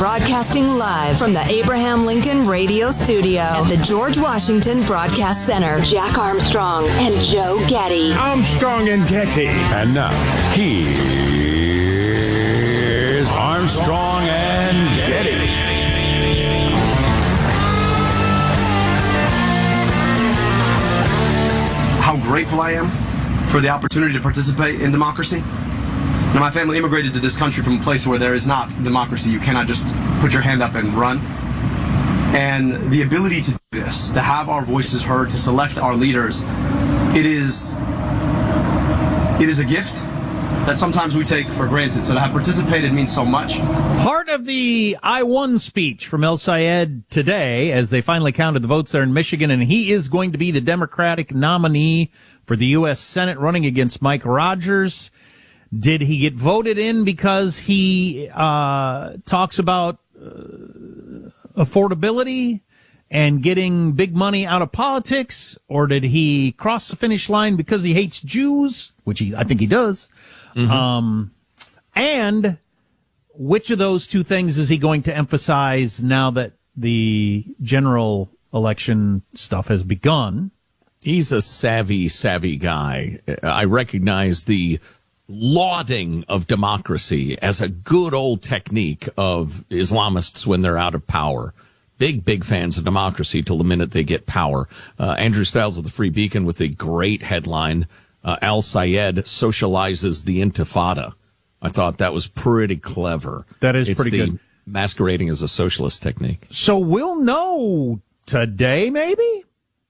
Broadcasting live from the Abraham Lincoln Radio Studio at the George Washington Broadcast Center. Jack Armstrong and Joe Getty. Armstrong and Getty. And now, here's Armstrong and Getty. How grateful I am for the opportunity to participate in democracy. Now, my family immigrated to this country from a place where there is not democracy. You cannot just put your hand up and run. And the ability to do this, to have our voices heard, to select our leaders, it is a gift that sometimes we take for granted. So to have participated means so much. Part of the I won speech from El Sayed today, as they finally counted the votes there in Michigan, and he is going to be the Democratic nominee for the U.S. Senate running against Mike Rogers. Did he get voted in because he talks about affordability and getting big money out of politics, or did he cross the finish line because he hates Jews, which I think he does? Mm-hmm. And which of those two things is he going to emphasize now that the general election stuff has begun? He's a savvy guy. I recognize the lauding of democracy as a good old technique of Islamists when they're out of power. Big fans of democracy till the minute they get power. Andrew Stiles of the Free Beacon with a great headline, Al Sayed socializes the Intifada. I thought that was pretty clever. That is pretty good. Masquerading as a socialist technique. So we'll know today, maybe?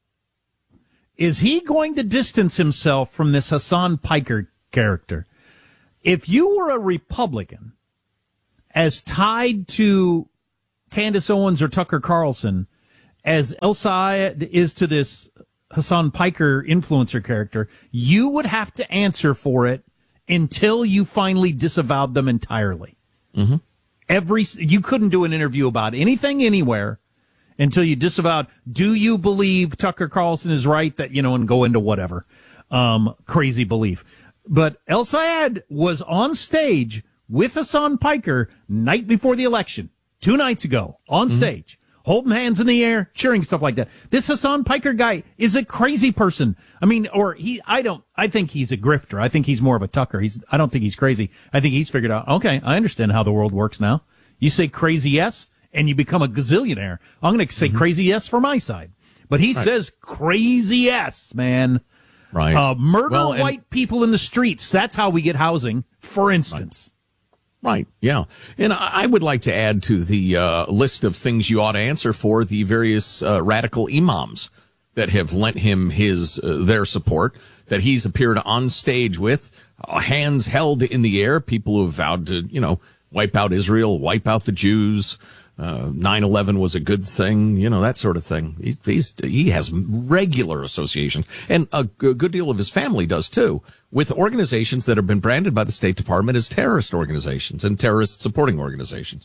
Is he going to distance himself from this Hassan Piker character? If you were a Republican as tied to Candace Owens or Tucker Carlson as El Sayed is to this Hassan Piker influencer character, you would have to answer for it until you finally disavowed them entirely. Mm-hmm. You couldn't do an interview about anything anywhere until you disavowed. Do you believe Tucker Carlson is right that, and go into whatever crazy belief. But El Sayed was on stage with Hassan Piker night before the election, 2 nights ago, on stage, holding hands in the air, cheering, stuff like that. This Hassan Piker guy is a crazy person. I think he's a grifter. I think he's more of a Tucker. I don't think he's crazy. I think he's figured out, okay, I understand how the world works now. You say crazy yes, and you become a gazillionaire. I'm going to say crazy yes for my side. But he says crazy yes, man. Right. Murder white people in the streets. That's how we get housing, for instance. Right. Yeah. And I would like to add to the list of things you ought to answer for the various radical imams that have lent him their support, that he's appeared on stage with, hands held in the air, people who have vowed to, wipe out Israel, wipe out the Jews. 9/11 was a good thing, that sort of thing. He has regular associations, and a good deal of his family does too, with organizations that have been branded by the State Department as terrorist organizations and terrorist supporting organizations.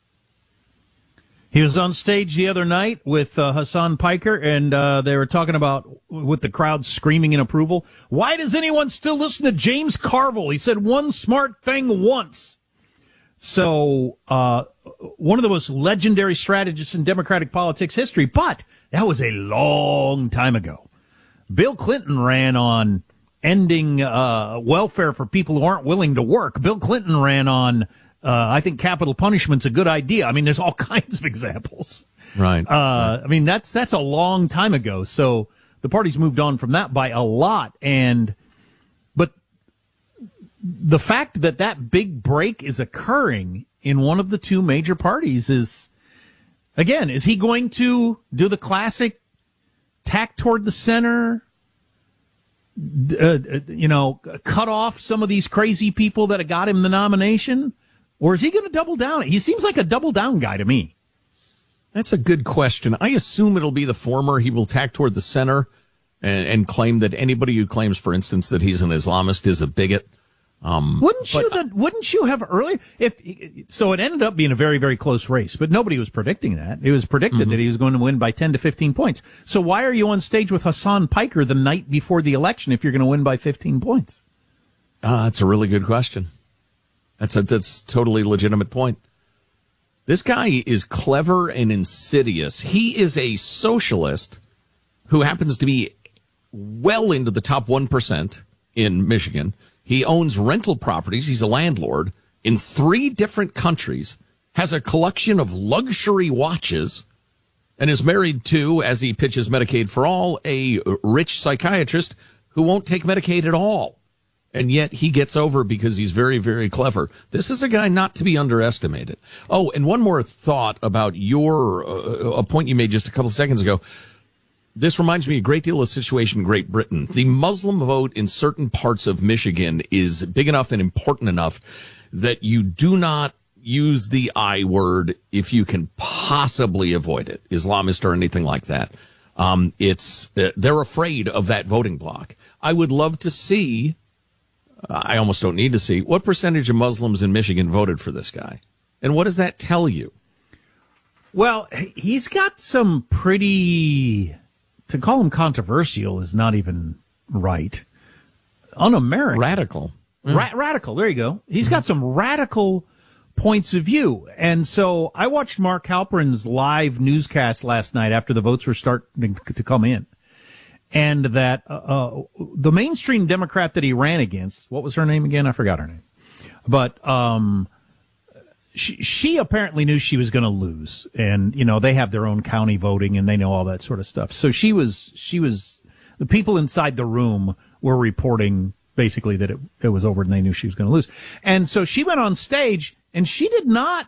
He was on stage the other night with Hassan Piker, and they were talking about, with the crowd screaming in approval, why does anyone still listen to James Carville? He said one smart thing once. So, one of the most legendary strategists in Democratic politics history, but that was a long time ago. Bill Clinton ran on ending welfare for people who aren't willing to work. Bill Clinton ran on, I think capital punishment's a good idea. I mean, there's all kinds of examples. Right. I mean, that's a long time ago. So the party's moved on from that by a lot. But the fact that big break is occurring in one of the two major parties is he going to do the classic tack toward the center, cut off some of these crazy people that got him the nomination? Or is he going to double down? He seems like a double down guy to me. That's a good question. I assume it'll be the former. He will tack toward the center and claim that anybody who claims, for instance, that he's an Islamist is a bigot. Wouldn't you have earlier? So it ended up being a very, very close race, but nobody was predicting that. It was predicted that he was going to win by 10 to 15 points. So why are you on stage with Hassan Piker the night before the election if you're going to win by 15 points? That's a really good question. That's a totally legitimate point. This guy is clever and insidious. He is a socialist who happens to be well into the top 1% in Michigan. He owns rental properties. He's a landlord in 3 different countries, has a collection of luxury watches, and is married to, as he pitches Medicaid for All, a rich psychiatrist who won't take Medicaid at all. And yet he gets over because he's very, very clever. This is a guy not to be underestimated. Oh, and one more thought about a point you made just a couple of seconds ago. This reminds me a great deal of the situation in Great Britain. The Muslim vote in certain parts of Michigan is big enough and important enough that you do not use the I word if you can possibly avoid it, Islamist or anything like that. They're afraid of that voting bloc. I would love to see, I almost don't need to see, what percentage of Muslims in Michigan voted for this guy. And what does that tell you? Well, he's got some pretty, to call him controversial is not even right, un-American. Radical. Radical, there you go. He's got some radical points of view. And so I watched Mark Halperin's live newscast last night after the votes were starting to come in. And that the mainstream Democrat that he ran against, what was her name again? I forgot her name. But she apparently knew she was going to lose. And, you know, they have their own county voting and they know all that sort of stuff. So she was the people inside the room were reporting basically that it was over and they knew she was going to lose. And so she went on stage and she did not.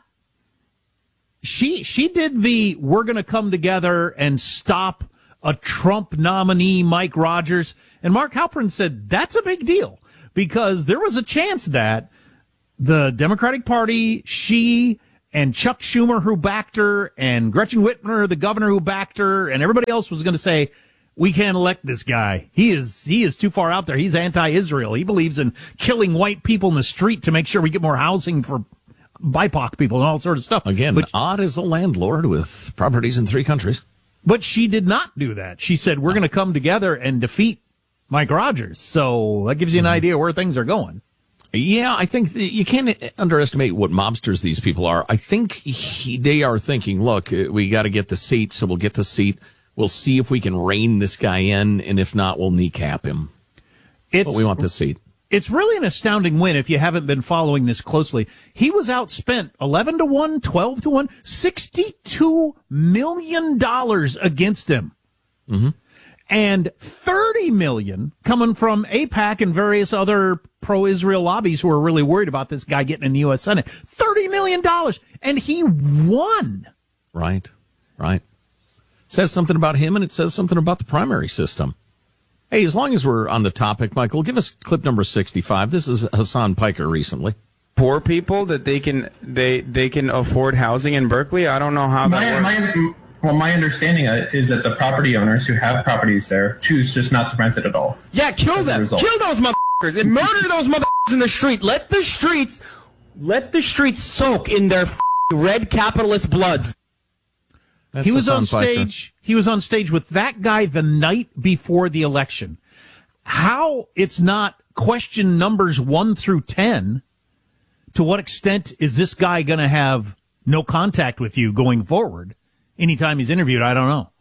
She did the we're going to come together and stop a Trump nominee, Mike Rogers. And Mark Halperin said that's a big deal because there was a chance that the Democratic Party, she and Chuck Schumer, who backed her, and Gretchen Whitmer, the governor who backed her, and everybody else was going to say, we can't elect this guy. He is too far out there. He's anti-Israel. He believes in killing white people in the street to make sure we get more housing for BIPOC people and all sorts of stuff. Again, Odd is a landlord with properties in 3 countries. But she did not do that. She said, we're going to come together and defeat Mike Rogers. So that gives you an idea where things are going. Yeah, I think you can't underestimate what mobsters these people are. I think they are thinking, look, we got to get the seat, so we'll get the seat. We'll see if we can rein this guy in, and if not, we'll kneecap him. But we want the seat. It's really an astounding win if you haven't been following this closely. He was outspent 11-1, 12-1, $62 million against him. Mm-hmm. And $30 million coming from AIPAC and various other pro-Israel lobbies who are really worried about this guy getting in the U.S. Senate. $30 million. And he won. Right. It says something about him, and it says something about the primary system. Hey, as long as we're on the topic, Michael, give us clip number 65. This is Hassan Piker recently. Poor people that they can afford housing in Berkeley. I don't know how that works. My understanding is that the property owners who have properties there choose just not to rent it at all. Yeah, kill them. Kill those motherfuckers and murder those motherfuckers in the street. Let the streets soak in their red capitalist bloods. He was on stage. He was on stage with that guy the night before the election. How it's not question numbers 1 through 10. To what extent is this guy going to have no contact with you going forward? Anytime he's interviewed, I don't know.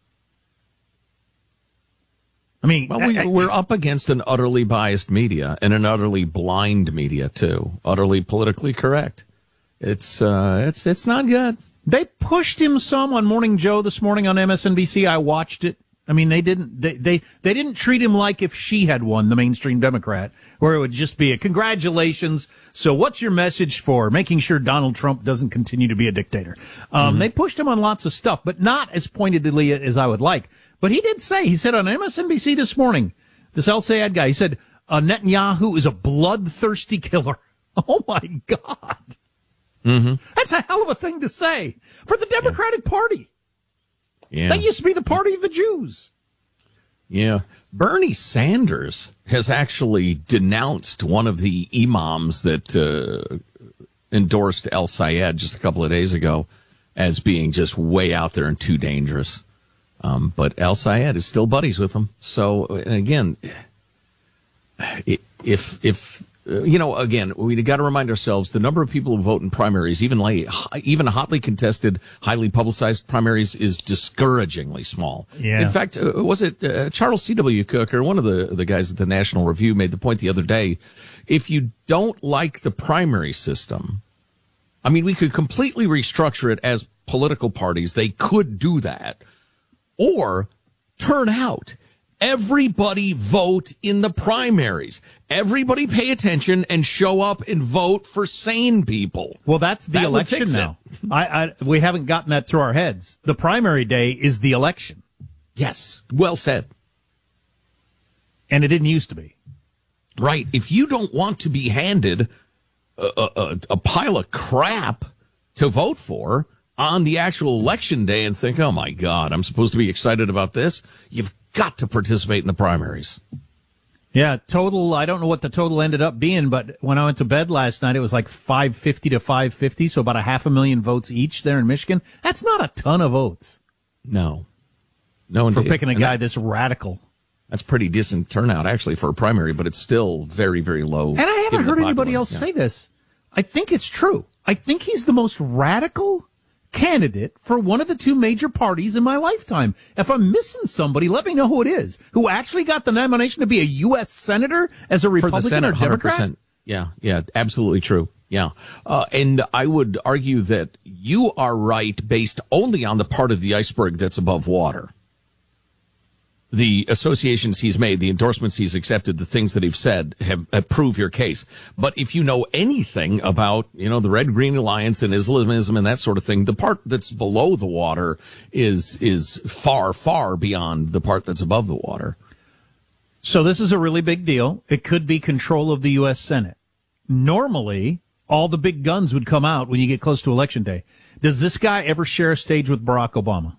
I mean, we're up against an utterly biased media and an utterly blind media too. Utterly politically correct. It's not good. They pushed him some on Morning Joe this morning on MSNBC. I watched it. I mean, they didn't treat him like if she had won, the mainstream Democrat, where it would just be a congratulations. So what's your message for making sure Donald Trump doesn't continue to be a dictator? They pushed him on lots of stuff, but not as pointedly as I would like. But he said on MSNBC this morning, this El Sayed guy, he said, Netanyahu is a bloodthirsty killer. Oh my God. Mm-hmm. That's a hell of a thing to say for the Democratic Party. Yeah. That used to be the party of the Jews. Yeah. Bernie Sanders has actually denounced one of the imams that endorsed El Sayed just a couple of days ago as being just way out there and too dangerous. But El Sayed is still buddies with him. So, again, if again, we got to remind ourselves the number of people who vote in primaries, even hotly contested, highly publicized primaries, is discouragingly small. Yeah. In fact, was it Charles C.W. Cook or one of the guys at the National Review made the point the other day, if you don't like the primary system, I mean, we could completely restructure it as political parties. They could do that. Or turn out. Everybody vote in the primaries. Everybody pay attention and show up and vote for sane people. Well, that's the election now. We haven't gotten that through our heads. The primary day is the election. Yes. Well said. And it didn't used to be. Right. If you don't want to be handed a pile of crap to vote for on the actual election day and think, oh my God, I'm supposed to be excited about this, you've got to participate in the primaries. Yeah, total, I don't know what the total ended up being, but when I went to bed last night, it was like 550 to 550, so about 500,000 votes each there in Michigan. That's not a ton of votes. No, for indeed. Picking a guy this radical. That's pretty decent turnout, actually, for a primary, but it's still very, very low. And I haven't heard anybody else say this. I think it's true. I think he's the most radical candidate for one of the two major parties in my lifetime. If I'm missing somebody, let me know who it is. Who actually got the nomination to be a U.S. senator as a Republican for the Senate, or Democrat? 100%. Yeah, absolutely true. Yeah. And I would argue that you are right based only on the part of the iceberg that's above water. The associations he's made, the endorsements he's accepted, the things that he's said have proved your case. But if you know anything about, the Red Green Alliance and Islamism and that sort of thing, the part that's below the water is far, far beyond the part that's above the water. So this is a really big deal. It could be control of the U.S. Senate. Normally, all the big guns would come out when you get close to Election Day. Does this guy ever share a stage with Barack Obama?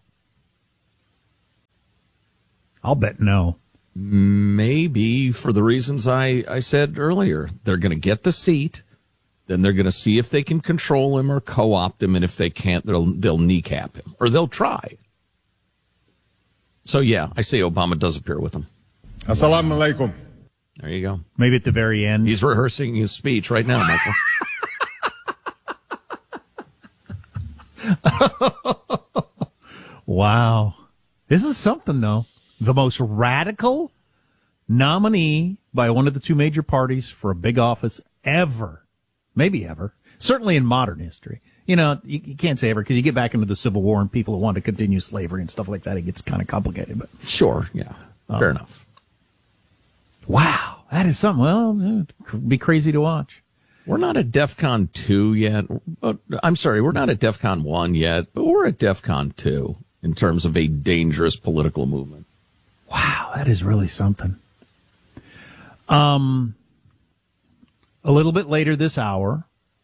I'll bet no. Maybe for the reasons I said earlier. They're going to get the seat, then they're going to see if they can control him or co-opt him, and if they can't, they'll kneecap him, or they'll try. So, yeah, I say Obama does appear with him. Assalamu alaikum. There you go. Maybe at the very end. He's rehearsing his speech right now, Michael. Wow. This is something, though. The most radical nominee by one of the two major parties for a big office ever. Maybe ever. Certainly in modern history. You can't say ever because you get back into the Civil War and people who want to continue slavery and stuff like that. It gets kind of complicated. But sure, yeah. Fair enough. Wow. That is something. Well, it could be crazy to watch. We're not at DEFCON 2 yet. I'm sorry, we're not at DEFCON 1 yet, but we're at DEFCON 2 in terms of a dangerous political movement. Wow, that is really something. A little bit later this hour,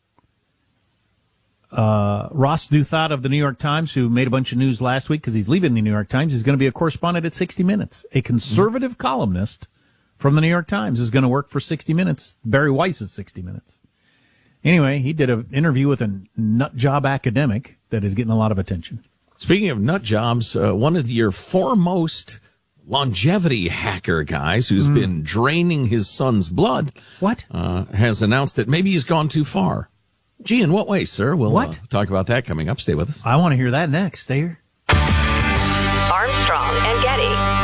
Ross Douthat of the New York Times, who made a bunch of news last week because he's leaving the New York Times, is going to be a correspondent at 60 Minutes. A conservative columnist from the New York Times is going to work for 60 Minutes, Barry Weiss's 60 Minutes. Anyway, he did an interview with a nut job academic that is getting a lot of attention. Speaking of nut jobs, one of your foremost longevity hacker guys who's been draining his son's blood has announced that maybe he's gone too far. Gee, in what way, sir? We'll talk about that coming up. Stay with us. I want to hear that next. Stay here. Armstrong and Getty.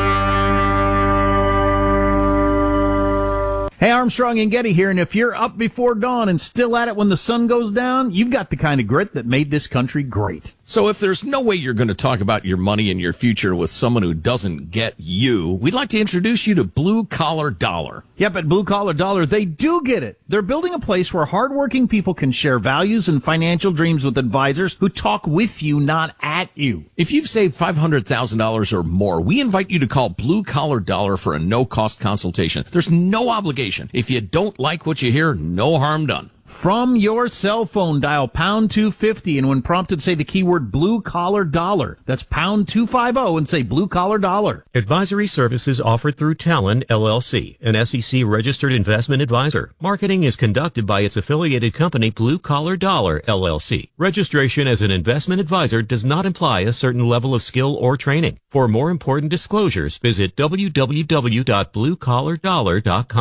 Hey, Armstrong and Getty here, and if you're up before dawn and still at it when the sun goes down, you've got the kind of grit that made this country great. So if there's no way you're going to talk about your money and your future with someone who doesn't get you, we'd like to introduce you to Blue Collar Dollar. Yep, at Blue Collar Dollar, they do get it. They're building a place where hardworking people can share values and financial dreams with advisors who talk with you, not at you. If you've saved $500,000 or more, we invite you to call Blue Collar Dollar for a no-cost consultation. There's no obligation. If you don't like what you hear, no harm done. From your cell phone, dial pound 250, and when prompted, say the keyword Blue Collar Dollar. That's pound 250 and say Blue Collar Dollar. Advisory services offered through Talon, LLC, an SEC-registered investment advisor. Marketing is conducted by its affiliated company, Blue Collar Dollar, LLC. Registration as an investment advisor does not imply a certain level of skill or training. For more important disclosures, visit www.bluecollardollar.com.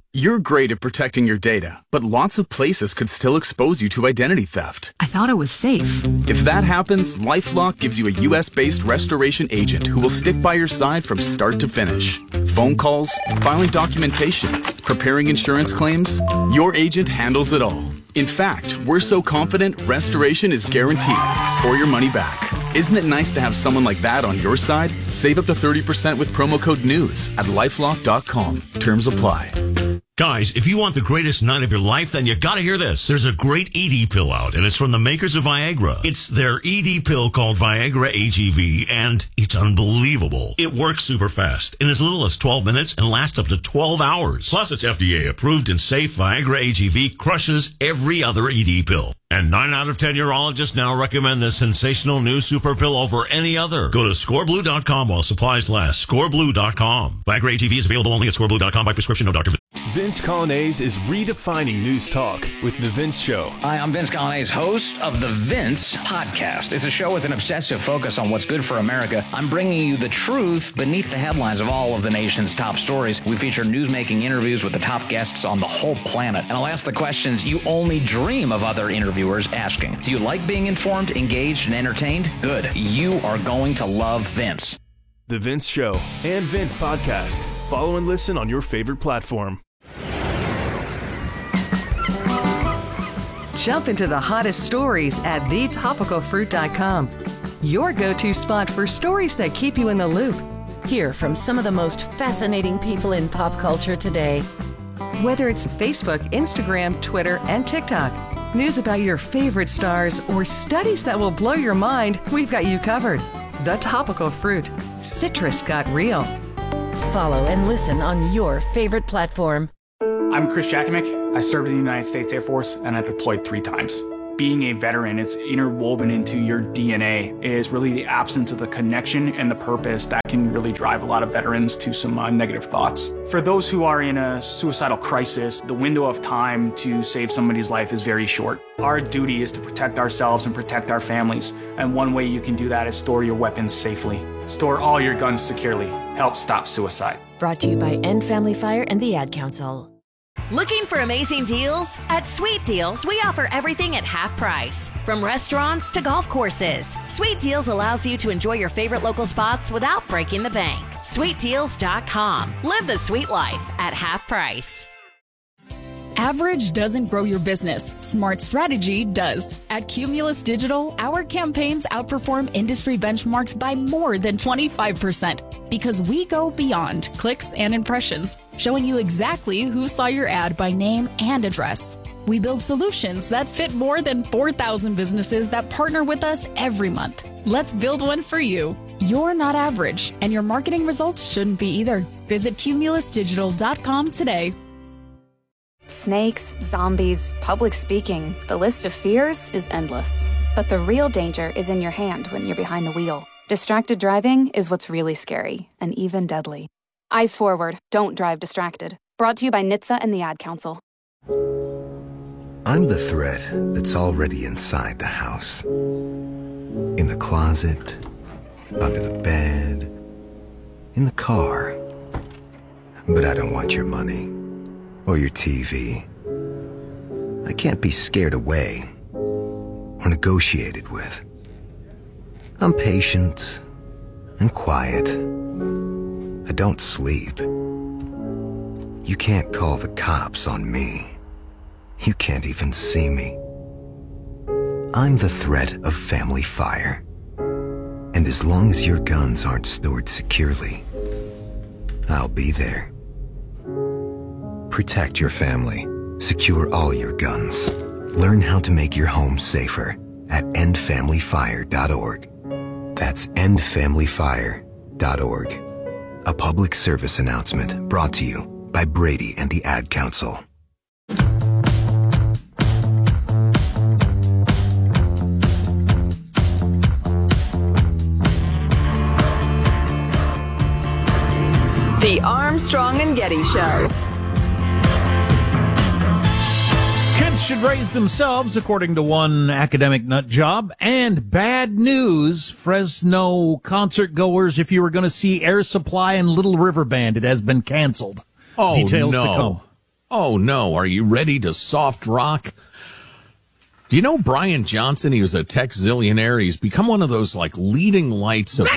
You're great at protecting your data, but lots of places could still expose you to identity theft. I thought it was safe. If that happens, LifeLock gives you a U.S.-based restoration agent who will stick by your side from start to finish. Phone calls, filing documentation, preparing insurance claims, your agent handles it all. In fact, we're so confident restoration is guaranteed or your money back. Isn't it nice to have someone like that on your side? Save up to 30% with promo code NEWS at LifeLock.com. Terms apply. Guys, if you want the greatest night of your life, then you gotta hear this. There's a great ED pill out, and it's from the makers of Viagra. It's their ED pill called Viagra AGV, and it's unbelievable. It works super fast, in as little as 12 minutes, and lasts up to 12 hours. Plus, it's FDA approved and safe. Viagra AGV crushes every other ED pill. And 9 out of 10 urologists now recommend this sensational new super pill over any other. Go to scoreblue.com while supplies last. Scoreblue.com. Viagra AGV is available only at scoreblue.com by prescription, no doctor. Vince Colonnese is redefining news talk with The Vince Show. Hi, I'm Vince Colonnese, host of The Vince Podcast. It's a show with an obsessive focus on what's good for America. I'm bringing you the truth beneath the headlines of all of the nation's top stories. We feature newsmaking interviews with the top guests on the whole planet. And I'll ask the questions you only dream of other interviewers asking. Do you like being informed, engaged, and entertained? Good. You are going to love Vince. The Vince Show and Vince Podcast. Follow and listen on your favorite platform. Jump into the hottest stories at thetopicalfruit.com. Your go-to spot for stories that keep you in the loop. Hear from some of the most fascinating people in pop culture today. Whether it's Facebook, Instagram, Twitter, and TikTok, news about your favorite stars, or studies that will blow your mind, we've got you covered. The Topical Fruit. Citrus got real. Follow and listen on your favorite platform. I'm Chris Jakimick. I served in the United States Air Force and I deployed 3 times. Being a veteran, it's interwoven into your DNA, is really the absence of the connection and the purpose that can really drive a lot of veterans to some negative thoughts. For those who are in a suicidal crisis, the window of time to save somebody's life is very short. Our duty is to protect ourselves and protect our families, and one way you can do that is store your weapons safely. Store all your guns securely. Help stop suicide. Brought to you by End Family Fire and the Ad Council. Looking for amazing deals? At Sweet Deals, we offer everything at half price. From restaurants to golf courses, Sweet Deals allows you to enjoy your favorite local spots without breaking the bank. SweetDeals.com. Live the sweet life at half price. Average doesn't grow your business. Smart strategy does. At Cumulus Digital, our campaigns outperform industry benchmarks by more than 25% because we go beyond clicks and impressions, showing you exactly who saw your ad by name and address. We build solutions that fit more than 4,000 businesses that partner with us every month. Let's build one for you. You're not average, and your marketing results shouldn't be either. Visit cumulusdigital.com today. Snakes, zombies, public speaking, the list of fears is endless. But the real danger is in your hand when you're behind the wheel. Distracted driving is what's really scary and even deadly. Eyes forward, don't drive distracted. Brought to you by NHTSA and the Ad Council. I'm the threat that's already inside the house. In the closet, under the bed, in the car. But I don't want your money. Or your TV. I can't be scared away or negotiated with. I'm patient and quiet. I don't sleep. You can't call the cops on me. You can't even see me. I'm the threat of family fire. And as long as your guns aren't stored securely, I'll be there. Protect your family. Secure all your guns. Learn how to make your home safer at endfamilyfire.org. That's endfamilyfire.org. A public service announcement brought to you by Brady and the Ad Council. The Armstrong and Getty Show. Kids should raise themselves, according to one academic nut job. And bad news, Fresno concert goers, if you were going to see Air Supply and Little River Band, it has been canceled. Oh, Details no. to come. Oh, no. Are you ready to soft rock? Do you know Brian Johnson? He was a tech zillionaire. He's become one of those like leading lights of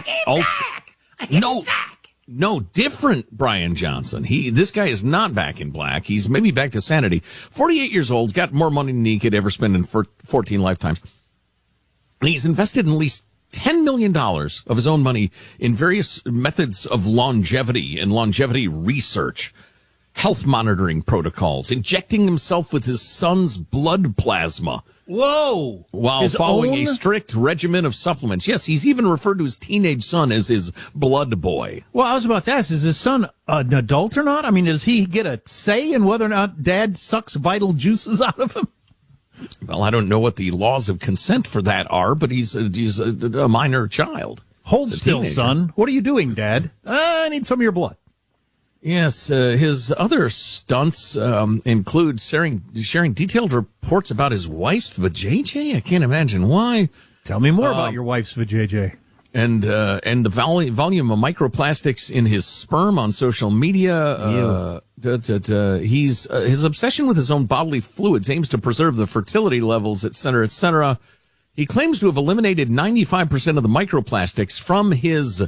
No, different Brian Johnson. This guy is not back in black. He's maybe back to sanity. 48 years old, got more money than he could ever spend in 14 lifetimes. And he's invested in at least $10 million of his own money in various methods of longevity and longevity research, health monitoring protocols, injecting himself with his son's blood plasma. Whoa! While following a strict regimen of supplements. Yes, he's even referred to his teenage son as his blood boy. Well, I was about to ask, is his son an adult or not? I mean, does he get a say in whether or not dad sucks vital juices out of him? Well, I don't know what the laws of consent for that are, but he's a minor child. Hold still, son. What are you doing, Dad? I need some of your blood. Yes, his other stunts include sharing detailed reports about his wife's vajayjay. I can't imagine why. Tell me more about your wife's vajayjay. And the volume of microplastics in his sperm on social media. His obsession with his own bodily fluids aims to preserve the fertility levels, et cetera, et cetera. He claims to have eliminated 95% of the microplastics from his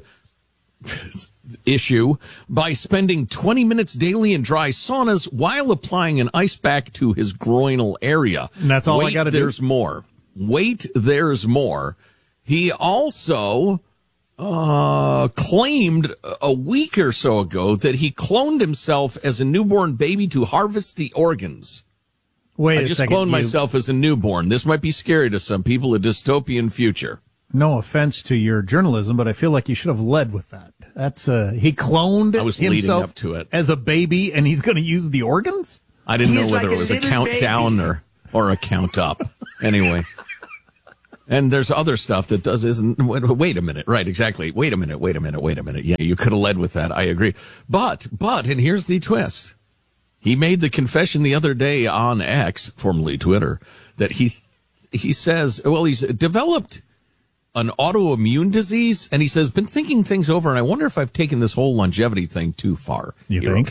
issue by spending 20 minutes daily in dry saunas while applying an ice pack to his groinal area. And that's all I got to do? There's more. Wait, there's more. He also claimed a week or so ago that he cloned himself as a newborn baby to harvest the organs. Wait I a just second. cloned myself as a newborn. This might be scary to some people, a dystopian future. No offense to your journalism, but I feel like you should have led with that. That's he cloned himself up to it as a baby, and he's going to use the organs? I didn't know whether it was a countdown or a count up. Anyway. And there's other stuff that isn't. Wait a minute. Right, exactly. Wait a minute. Yeah, you could have led with that. I agree. But, and here's the twist. He made the confession the other day on X, formerly Twitter, that he says, well, he's developed an autoimmune disease, and he says, been thinking things over, and I wonder if I've taken this whole longevity thing too far. You think?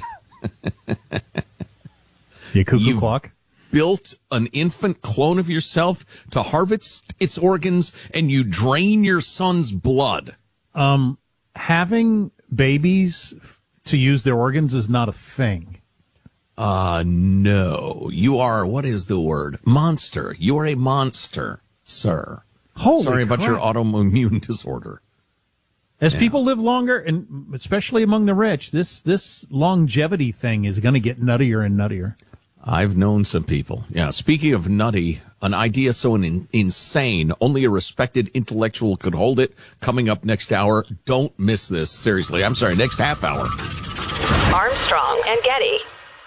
You cuckoo clock? Built an infant clone of yourself to harvest its organs, and you drain your son's blood. Having babies to use their organs is not a thing. No. You are, what is the word? Monster. You are a monster, sir. Sorry about your autoimmune disorder. As people live longer, and especially among the rich, this longevity thing is going to get nuttier and nuttier. I've known some people. Yeah, speaking of nutty, an idea so insane, only a respected intellectual could hold it. Coming up next hour. Don't miss this. Seriously. I'm sorry, next half hour. Armstrong and Getty.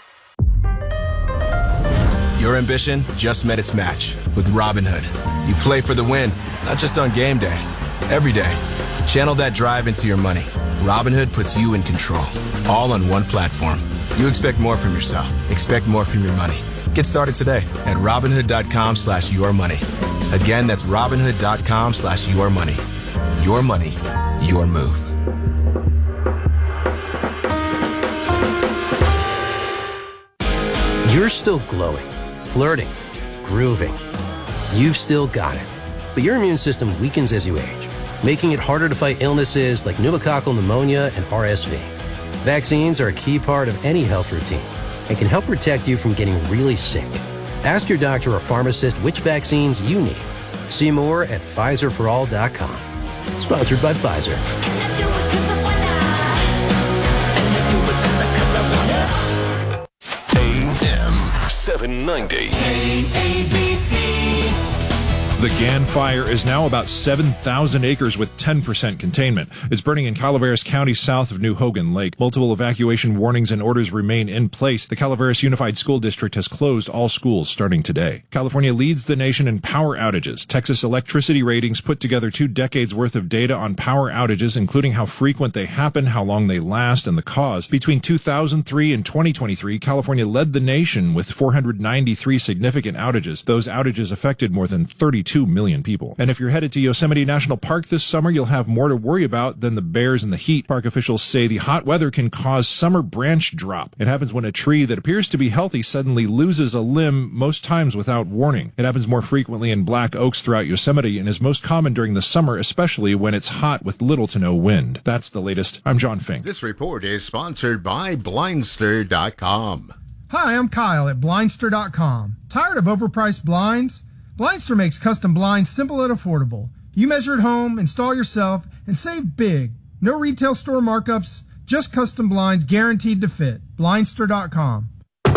Your ambition just met its match with Robinhood. You play for the win, not just on game day. Every day. Channel that drive into your money. Robinhood puts you in control, all on one platform. You expect more from yourself. Expect more from your money. Get started today at Robinhood.com/yourmoney. Again, that's Robinhood.com/yourmoney. Your money, your move. You're still glowing, flirting, grooving. You've still got it. But your immune system weakens as you age, making it harder to fight illnesses like pneumococcal pneumonia and RSV. Vaccines are a key part of any health routine and can help protect you from getting really sick. Ask your doctor or pharmacist which vaccines you need. See more at PfizerForAll.com. Sponsored by Pfizer. AM 790. The Gann fire is now about 7,000 acres with 10% containment. It's burning in Calaveras County south of New Hogan Lake. Multiple evacuation warnings and orders remain in place. The Calaveras Unified School District has closed all schools starting today. California leads the nation in power outages. Texas Electricity Ratings put together 2 decades worth of data on power outages, including how frequent they happen, how long they last, and the cause. Between 2003 and 2023, California led the nation with 493 significant outages. Those outages affected more than 32 2 million people. And if you're headed to Yosemite National Park this summer, you'll have more to worry about than the bears and the heat. Park officials say the hot weather can cause summer branch drop. It happens when a tree that appears to be healthy suddenly loses a limb, most times without warning. It happens more frequently in black oaks throughout Yosemite and is most common during the summer, especially when it's hot with little to no wind. That's the latest. I'm John Fink. This report is sponsored by Blindster.com. Hi, I'm Kyle at Blindster.com. Tired of overpriced blinds? Blindster makes custom blinds simple and affordable. You measure at home, install yourself, and save big. No retail store markups, just custom blinds guaranteed to fit. Blindster.com.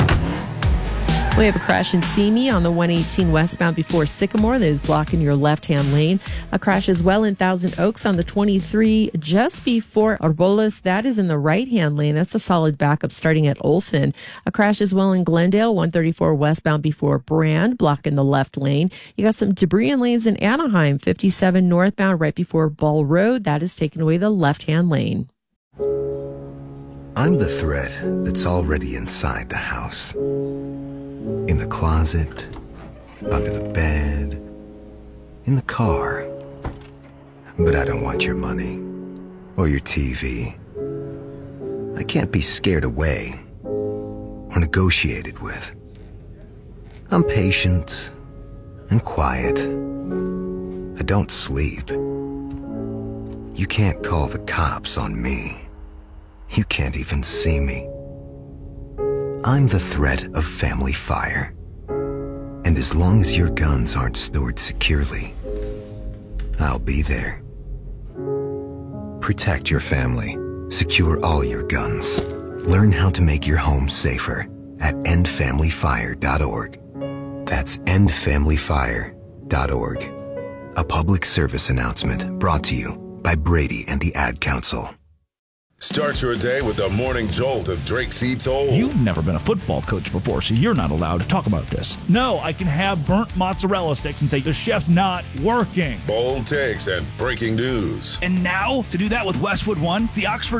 We have a crash in Simi on the 118 westbound before Sycamore that is blocking your left-hand lane. A crash as well in Thousand Oaks on the 23 just before Arboles. That is in the right-hand lane. That's a solid backup starting at Olson. A crash as well in Glendale, 134 westbound before Brand, blocking the left lane. You got some debris in lanes in Anaheim, 57 northbound right before Ball Road. That is taking away the left-hand lane. I'm the threat that's already inside the house. In the closet, under the bed, in the car. But I don't want your money or your TV. I can't be scared away or negotiated with. I'm patient and quiet. I don't sleep. You can't call the cops on me. You can't even see me. I'm the threat of family fire. And as long as your guns aren't stored securely, I'll be there. Protect your family. Secure all your guns. Learn how to make your home safer at endfamilyfire.org. That's endfamilyfire.org. A public service announcement brought to you by Brady and the Ad Council. Start your day with the morning jolt of Drake C. Toll. You've never been a football coach before, so you're not allowed to talk about this. No, I can have burnt mozzarella sticks and say the chef's not working. Bold takes and breaking news. And now, to do that with Westwood One, the Oxford